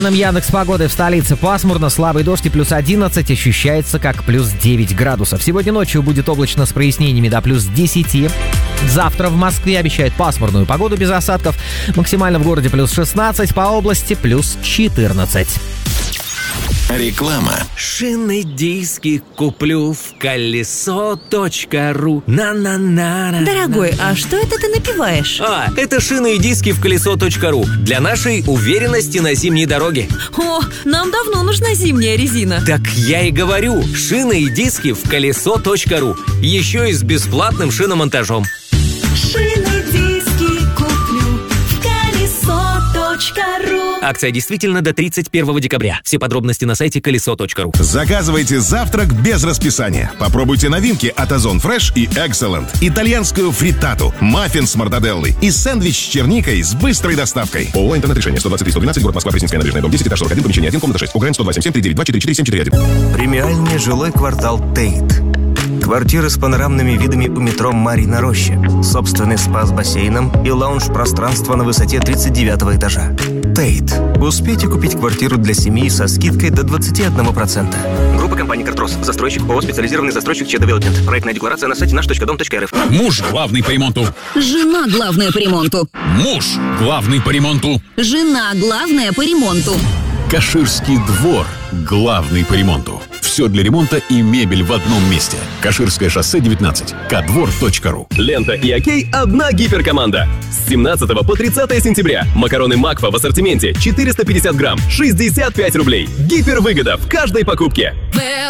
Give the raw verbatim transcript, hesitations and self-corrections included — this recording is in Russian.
Яндекс погоды в столице пасмурно, слабый дождь и плюс одиннадцать ощущается как плюс девять градусов. Сегодня ночью будет облачно с прояснениями до плюс десяти. Завтра в Москве обещают пасмурную погоду без осадков. Максимально в городе плюс шестнадцать, по области плюс четырнадцать. Реклама. Шины диски куплю в колесо точка ру. На-на-на. Дорогой, а что это ты напиваешь? А, это шины и диски в колесо точка ру. Для нашей уверенности на зимней дороге. О, нам давно нужна зимняя резина. Так я и говорю, шины и диски в колесо точка ру. Еще и с бесплатным шиномонтажом. Шины диски куплю в колесо точка ру. Акция действительно до тридцать первого декабря. Все подробности на сайте колесо точка ру. Заказывайте завтрак без расписания. Попробуйте новинки от Озон Фреш и Excellent. Итальянскую фриттату, маффин с мортаделлой и сэндвич с черникой с быстрой доставкой. ООО «Интернет-решение». сто двадцать три сто двенадцать, город Москва, Пресненская набережная, дом десять, этаж сорок один, помещение один, комната шесть. УГРН сто два семь семь три девять два четыре четыре семь четыре один. Премиальный жилой квартал «Тейт». Квартиры с панорамными видами у метро «Марьина роща», собственный спа с бассейном и лаунж-пространство на высоте тридцать девятого этажа. «Тейт». Успейте купить квартиру для семьи со скидкой до двадцать один процент. Группа компаний «Картрос». Застройщик ООО «Специализированный застройщик Че Девелопмент». Проектная декларация на сайте наш точка дом точка эр эф. Муж главный по ремонту. Жена главная по ремонту. Муж главный по ремонту. Жена главная по ремонту. Каширский двор главный по ремонту. Все для ремонта и мебель в одном месте. Каширское шоссе девятнадцать. кадвор точка ру. Лента и Окей – одна гиперкоманда. С семнадцатого по тридцатое сентября. Макароны Макфа в ассортименте четыреста пятьдесят грамм, шестьдесят пять рублей. Гипервыгода в каждой покупке.